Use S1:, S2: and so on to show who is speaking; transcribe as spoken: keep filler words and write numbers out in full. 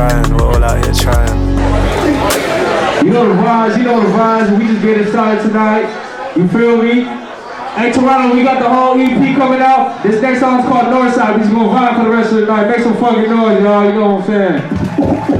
S1: trying, we're all out here trying.
S2: You know the vibes, you know the vibes, we just getting started tonight. You feel me? Hey Toronto, we got the whole E P coming out. This next song is called Northside. We just gonna vibe for the rest of the night. Make some fucking noise, y'all, you know what I'm saying?